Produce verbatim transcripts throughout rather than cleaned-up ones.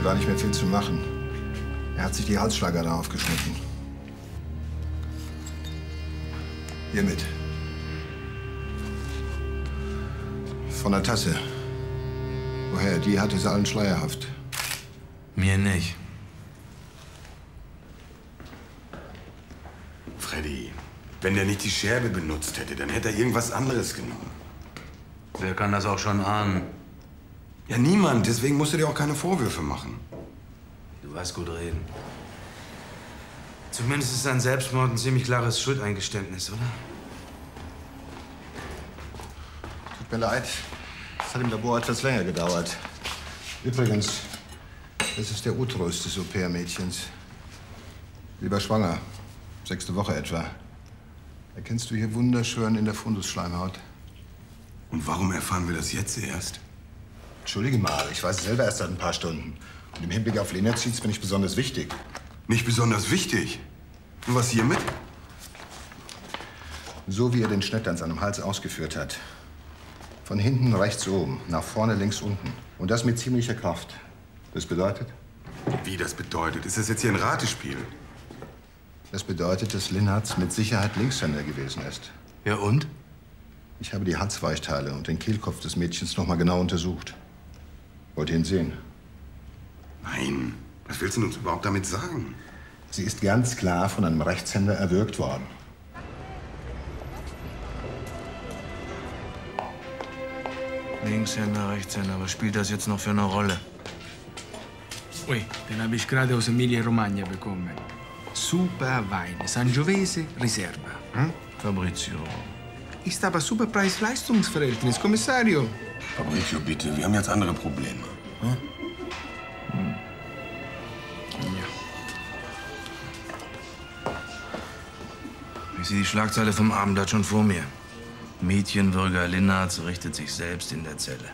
war nicht mehr viel zu machen. Er hat sich die Halsschlagader aufgeschnitten. Hiermit. Von der Tasse. Woher? Die hatte sie allen schleierhaft. Mir nicht. Freddy, wenn der nicht die Scherbe benutzt hätte, dann hätte er irgendwas anderes genommen. Wer kann das auch schon ahnen? Ja, niemand. Deswegen musst du dir auch keine Vorwürfe machen. Du weißt gut reden. Zumindest ist sein Selbstmord ein ziemlich klares Schuldeingeständnis, oder? Tut mir leid. Es hat im Labor etwas länger gedauert. Übrigens, das ist der Uterus des Au-pair-Mädchens. Sie war schwanger. Sechste Woche etwa. Erkennst du hier wunderschön in der Fundusschleimhaut. Und warum erfahren wir das jetzt erst? Entschuldige mal, ich weiß es selber erst seit ein paar Stunden. Und im Hinblick auf Lena Zietz bin ich besonders wichtig. Nicht besonders wichtig? Und was hiermit? So wie er den Schnitt an seinem Hals ausgeführt hat. Von hinten rechts oben, nach vorne links unten. Und das mit ziemlicher Kraft. Das bedeutet? Wie das bedeutet? Ist das jetzt hier ein Ratespiel? Das bedeutet, dass Linhardt mit Sicherheit Linkshänder gewesen ist. Ja und? Ich habe die Halsweichteile und den Kehlkopf des Mädchens noch mal genau untersucht. Wollt ihr ihn sehen? Nein. Was willst du uns überhaupt damit sagen? Sie ist ganz klar von einem Rechtshänder erwürgt worden. Linkshänder, Rechtshänder, was spielt das jetzt noch für eine Rolle? Ui, den habe ich gerade aus Emilia-Romagna bekommen. Super Wein, Sangiovese Riserva. Hm? Fabrizio. Ist aber super Preis-Leistungs-Verhältnis, Kommissario. Fabrizio, bitte, wir haben jetzt andere Probleme. Hm? Hm. Ja. Ich sehe die Schlagzeile vom Abendblatt schon vor mir. Mädchenbürger Linhardt richtet sich selbst in der Zelle.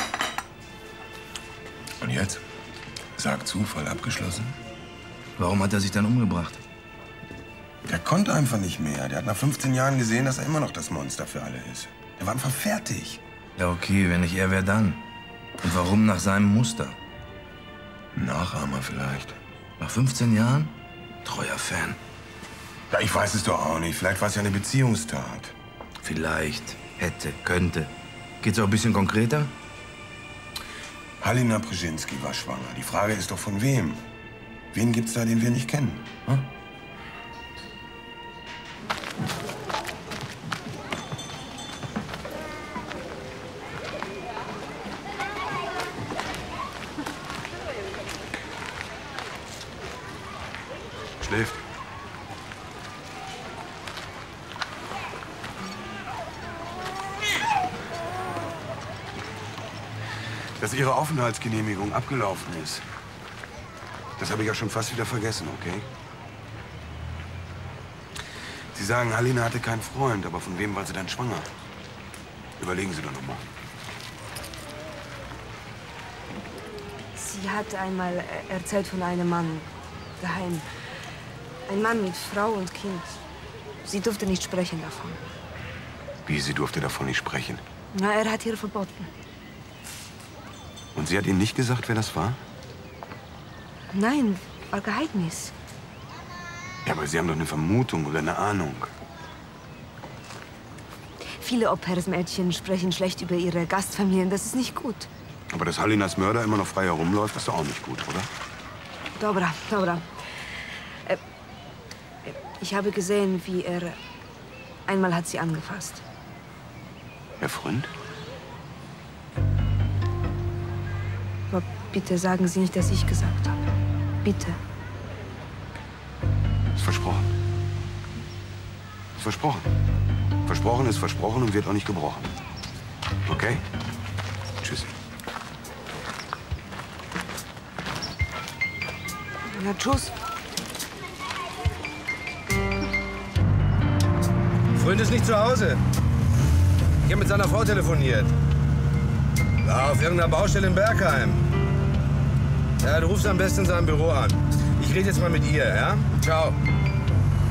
Und jetzt? Sag Zufall abgeschlossen? Warum hat er sich dann umgebracht? Der konnte einfach nicht mehr. Der hat nach fünfzehn Jahren gesehen, dass er immer noch das Monster für alle ist. Der war einfach fertig. Ja, okay, wenn nicht er, wer dann? Und warum nach seinem Muster? Nachahmer vielleicht. Nach fünfzehn Jahren? Treuer Fan. Ja, ich weiß es doch auch nicht. Vielleicht war es ja eine Beziehungstat. Vielleicht, hätte, könnte. Geht's auch ein bisschen konkreter? Halina Brzezinski war schwanger. Die Frage ist doch von wem? Wen gibt's da, den wir nicht kennen? Hm? Schläft. Dass Ihre Aufenthaltsgenehmigung abgelaufen ist, das habe ich ja schon fast wieder vergessen, okay? Sie sagen, Halina hatte keinen Freund, aber von wem war sie dann schwanger? Überlegen Sie doch noch mal. Sie hat einmal erzählt von einem Mann, daheim. Ein Mann mit Frau und Kind. Sie durfte nicht sprechen davon. Wie, sie durfte davon nicht sprechen? Na, er hat ihr verboten. Und sie hat Ihnen nicht gesagt, wer das war? Nein, war Geheimnis. Ja, aber Sie haben doch eine Vermutung oder eine Ahnung. Viele Au-pair-Mädchen sprechen schlecht über ihre Gastfamilien. Das ist nicht gut. Aber dass Halinas Mörder immer noch frei herumläuft, ist doch auch nicht gut, oder? Dobra, dobra. Äh, ich habe gesehen, wie er... Einmal hat sie angefasst. Herr Freund? Aber bitte sagen Sie nicht, dass ich gesagt habe. Bitte. Ist versprochen. Ist versprochen. Versprochen ist versprochen und wird auch nicht gebrochen. Okay? Tschüss. Na, tschüss. Freund ist nicht zu Hause. Ich habe mit seiner Frau telefoniert. War auf irgendeiner Baustelle in Bergheim. Ja, du rufst am besten in seinem Büro an. Ich rede jetzt mal mit ihr, ja? Ciao.